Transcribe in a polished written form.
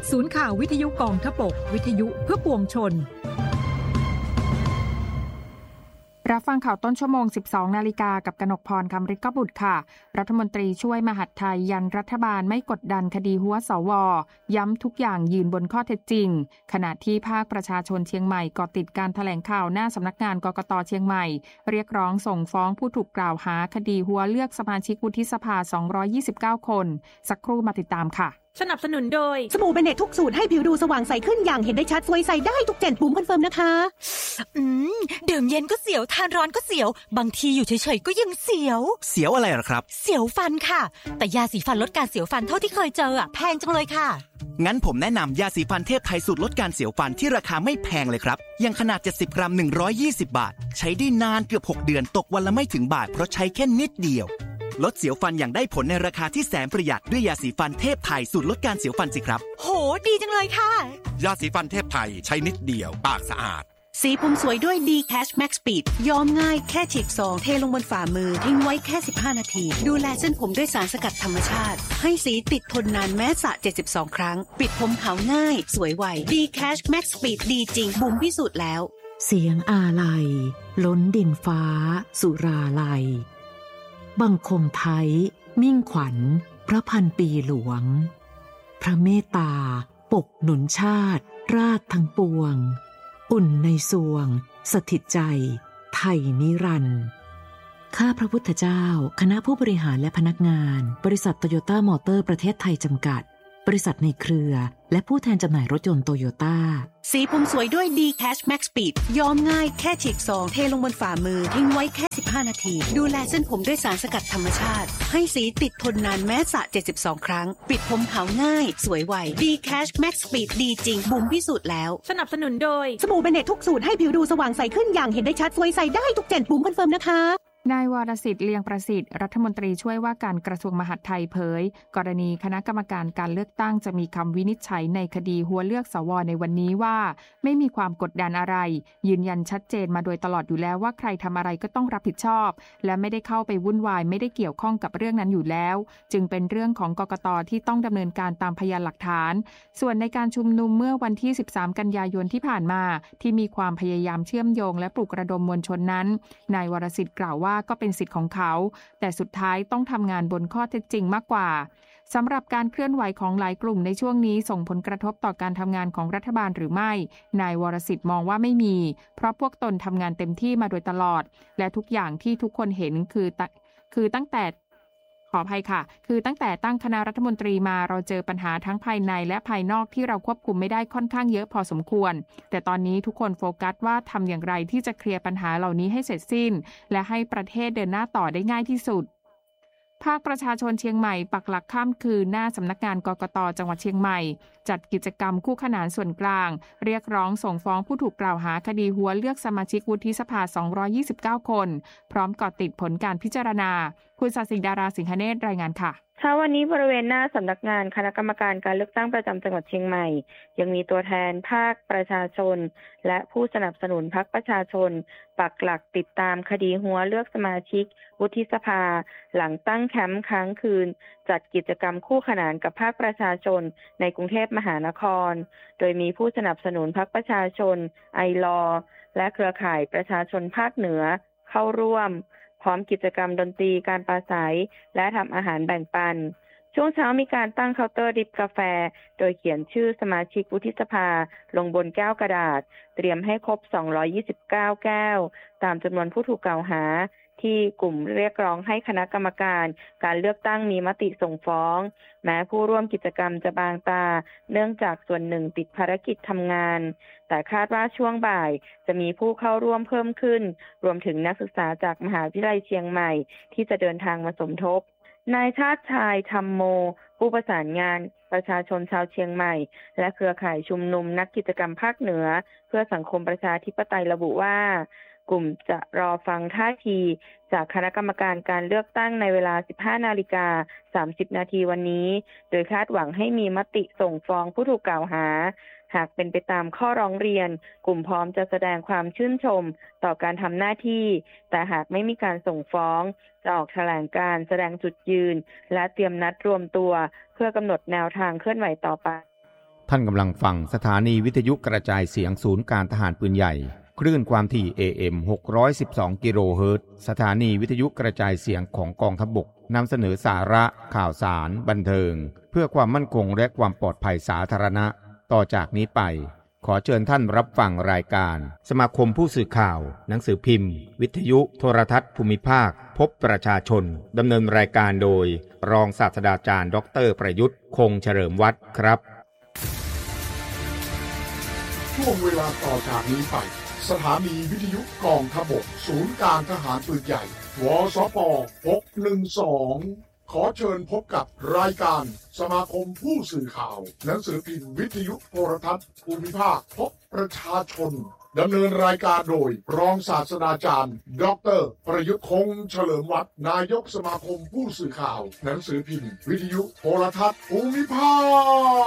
ศูนย์ข่าววิทยุกองทพบกวิทยุเพื่อปวงชนรับฟังข่าวต้นชั่วโมง 12 นาฬิกากับกนกพร คำฤทธิ์บุตรค่ะรัฐมนตรีช่วยมหาดไทยยันรัฐบาลไม่กดดันคดีหัวสวย้ำทุกอย่างยืนบนข้อเท็จจริงขณะที่ภาคประชาชนเชียงใหม่ก่อติดการแถลงข่าวหน้าสำนักงานกกต.เชียงใหม่เรียกร้องส่งฟ้องผู้ถูกกล่าวหาคดีหัวเลือกสมาชิกวุฒิสภา229 คนสักครู่มาติดตามค่ะสนับสนุนโดยสบู่เบเนตทุกสูตรให้ผิวดูสว่างใสขึ้นอย่างเห็นได้ชัดสวยใสได้ทุก7ปุ่มคอนเฟิร์มนะคะดื่มเย็นก็เสียวทานร้อนก็เสียวบางทีอยู่เฉยๆก็ยังเสียวอะไรหรอครับเสียวฟันค่ะแต่ยาสีฟันลดการเสียวฟันเท่าที่เคยเจอแพงจังเลยค่ะงั้นผมแนะนำยาสีฟันเทพไทยสูตรลดการเสียวฟันที่ราคาไม่แพงเลยครับอย่างขนาด70 กรัม120 บาทใช้ได้นานเกือบ6 เดือนตกวันละไม่ถึงบาทเพราะใช้แค่นิดเดียวลดเสียวฟันอย่างได้ผลในราคาที่แสนประหยัดด้วยยาสีฟันเทพไทยสูตรลดการเสียวฟันสิครับโหดีจังเลยค่ะยาสีฟันเทพไทยใช้นิดเดียวปากสะอาดสีผมสวยด้วย D-Cash Max Speed ย้อมง่ายแค่ฉีกซองเทลงบนฝ่ามือทิ้งไว้แค่15 นาทีดูแลเส้นผมด้วยสารสกัดธรรมชาติให้สีติดทนนานแม้สระ72 ครั้งปิดผมขาวง่ายสวยไว D-Cash Max Speed ดีจริงบุ๋มพิสูจน์แล้วเสียงอาลัยล้นดินฟ้าสุราลัยบังคมไทยมิ่งขวัญพระพันปีหลวงพระเมตตาปกหนุนชาติราชทั้งปวงอุ่นในสวงสถิตใจไทยนิรันดร์ข้าพระพุทธเจ้าคณะผู้บริหารและพนักงานบริษัทโตโยต้ามอเตอร์ประเทศไทยจำกัดบริษัทในเครือและผู้แทนจำหน่ายรถยนต์โตโยต้าสีผมสวยด้วย D-Cash Max Speed ย้อมง่ายแค่ฉีกซองเทลงบนฝ่ามือทิ้งไว้แค่15 นาทีดูแลเส้นผมด้วยสารสกัดธรรมชาติให้สีติดทนนานแม้สระ72 ครั้งปิดผมขาวง่ายสวยไว D-Cash Max Speed ดีจริงบุ๋มพิสูจน์แล้วสนับสนุนโดยสบู่เบเนตทุกสูตรให้ผิวดูสว่างใสขึ้นอย่างเห็นได้ชัดสวยใสได้ทุก7ปุ่มคอนเฟิร์มนะคะนายวรสิทธิ์เลียงประสิทธิ์รัฐมนตรีช่วยว่าการกระทรวงมหาดไทยเผยกรณีคณะกรรมการการเลือกตั้งจะมีคำวินิจฉัยในคดีหัวเลือกสวในวันนี้ว่าไม่มีความกดดันอะไรยืนยันชัดเจนมาโดยตลอดอยู่แล้วว่าใครทำอะไรก็ต้องรับผิดชอบและไม่ได้เข้าไปวุ่นวายไม่ได้เกี่ยวข้องกับเรื่องนั้นอยู่แล้วจึงเป็นเรื่องของกกต.ที่ต้องดำเนินการตามพยานหลักฐานส่วนในการชุมนุมเมื่อวันที่13 กันยายนที่ผ่านมาที่มีความพยายามเชื่อมโยงและปลุกระดมมวลชนนั้นนายวรสิทธิ์กล่าวว่าก็เป็นสิทธิ์ของเขาแต่สุดท้ายต้องทำงานบนข้อเท็จจริงมากกว่าสำหรับการเคลื่อนไหวของหลายกลุ่มในช่วงนี้ส่งผลกระทบต่อการทำงานของรัฐบาลหรือไม่นายวรสิทธิ์มองว่าไม่มีเพราะพวกตนทำงานเต็มที่มาโดยตลอดและทุกอย่างที่ทุกคนเห็นคือตั้งแต่ขออภัยค่ะคือตั้งแต่ตั้งคณะรัฐมนตรีมาเราเจอปัญหาทั้งภายในและภายนอกที่เราควบคุมไม่ได้ค่อนข้างเยอะพอสมควรแต่ตอนนี้ทุกคนโฟกัสว่าทำอย่างไรที่จะเคลียร์ปัญหาเหล่านี้ให้เสร็จสิ้นและให้ประเทศเดินหน้าต่อได้ง่ายที่สุดภาคประชาชนเชียงใหม่ปักหลักข้ามคืนหน้าสำนักงานกกต.จังหวัดเชียงใหม่จัดกิจกรรมคู่ขนานส่วนกลางเรียกร้องส่งฟ้องผู้ถูกกล่าวหาคดีหัวเลือกสมาชิกวุฒิสภา229 คนพร้อมเกาะติดผลการพิจารณาคุณศศิดาราสิงหเนตรรายงานค่ะเช้าวันนี้บริเวณหน้าสำนักงานคณะกรรมการการเลือกตั้งประจำจังหวัดเชียงใหม่ยังมีตัวแทนภาคประชาชนและผู้สนับสนุนพรรคประชาชนปักหลักติดตามคดีหัวเลือกสมาชิกวุฒิสภาหลังตั้งแคมป์ค้างคืนจัดกิจกรรมคู่ขนานกับภาคประชาชนในกรุงเทพมหานครโดยมีผู้สนับสนุนพรรคประชาชนไอลอและเครือข่ายประชาชนภาคเหนือเข้าร่วมพร้อมกิจกรรมดนตรีการปราศัยและทำอาหารแบ่งปันช่วงเช้ามีการตั้งเคาน์เตอร์ดริปกาแฟโดยเขียนชื่อสมาชิกวุฒิสภาลงบนแก้วกระดาษเตรียมให้ครบ229แก้วตามจำนวนผู้ถูกกล่าวหาที่กลุ่มเรียกร้องให้คณะกรรมการการเลือกตั้งมีมติส่งฟ้องแม้ผู้ร่วมกิจกรรมจะบางตาเนื่องจากส่วนหนึ่งติดภารกิจทำงานแต่คาดว่าช่วงบ่ายจะมีผู้เข้าร่วมเพิ่มขึ้นรวมถึงนักศึกษาจากมหาวิทยาลัยเชียงใหม่ที่จะเดินทางมาสมทบนายชาติชายธรรมโมผู้ประสานงานประชาชนชาวเชียงใหม่และเครือข่ายชุมนุมนักกิจกรรมภาคเหนือเพื่อสังคมประชาธิปไตยระบุว่ากลุ่มจะรอฟังท่าทีจากคณะกรรมการการเลือกตั้งในเวลา 15:30 นาทีวันนี้โดยคาดหวังให้มีมติส่งฟ้องผู้ถูกกล่าวหาหากเป็นไปตามข้อร้องเรียนกลุ่มพร้อมจะแสดงความชื่นชมต่อการทำหน้าที่แต่หากไม่มีการส่งฟ้องจะออกแถลงการแสดงจุดยืนและเตรียมนัดรวมตัวเพื่อกำหนดแนวทางเคลื่อนไหวต่อไปท่านกำลังฟังสถานีวิทยุกระจายเสียงศูนย์การทหารปืนใหญ่คลื่นความถี่ AM 612 กิโลเฮิรตซ์สถานีวิทยุกระจายเสียงของกองทัพบกนำเสนอสาระข่าวสารบันเทิงเพื่อความมั่นคงและความปลอดภัยสาธารณะต่อจากนี้ไปขอเชิญท่านรับฟังรายการสมาคมผู้สื่อข่าวหนังสือพิมพ์วิทยุโทรทัศน์ภูมิภาคพบประชาชนดำเนินรายการโดยรองศาสตราจารย์ดร.ประยุทธ์คงเฉลิมวัฒน์ครับช่วงเวลาต่อจากนี้ไปสถานีวิทยุกองทัพบกศูนย์การทหารปืนใหญ่วสป612ขอเชิญพบกับรายการสมาคมผู้สื่อข่าวหนังสือพิมพ์วิทยุโทรทัศน์ภูมิภาคพบประชาชนดำเนินรายการโดยรองศาสตราจารย์ดร.ประยุทธ์คงเฉลิมวัฒน์นายกสมาคมผู้สื่อข่าวหนังสือพิมพ์วิทยุโทรทัศน์ภูมิภาค